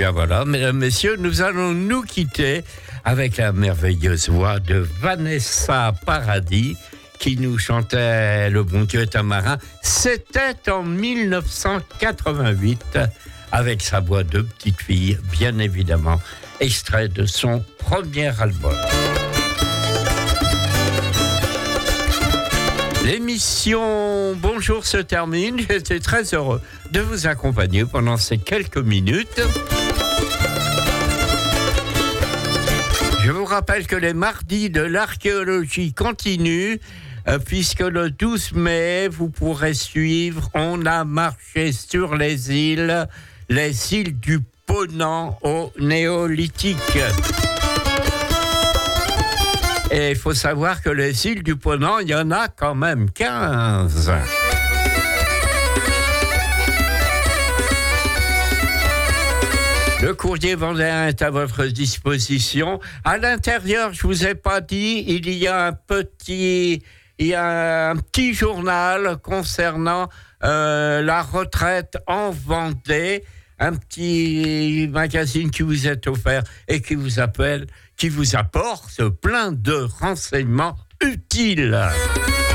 bien voilà, mesdames, messieurs, nous allons nous quitter avec la merveilleuse voix de Vanessa Paradis qui nous chantait Le bon Dieu est un marin. C'était en 1988 avec sa voix de petite fille, bien évidemment, extrait de son premier album. L'émission Bonjour se termine. J'étais très heureux de vous accompagner pendant ces quelques minutes. Je vous rappelle que les mardis de l'archéologie continuent, puisque le 12 mai, vous pourrez suivre On a marché sur les îles du Ponant au Néolithique. Et il faut savoir que les îles du Ponant, il y en a quand même 15. Le courrier vendéen est à votre disposition. À l'intérieur, je vous ai pas dit, il y a un petit journal concernant la retraite en Vendée. Un petit magazine qui vous est offert et qui vous apporte plein de renseignements utiles.